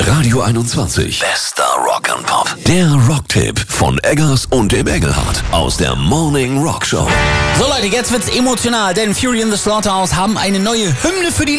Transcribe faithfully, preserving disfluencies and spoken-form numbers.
Radio einundzwanzig. Bester Rock and Pop. Der Rocktipp von Eggers und dem Engelhardt aus der Morning Rock Show. So Leute, jetzt wird's emotional, denn Fury in the Slaughterhouse haben eine neue Hymne für die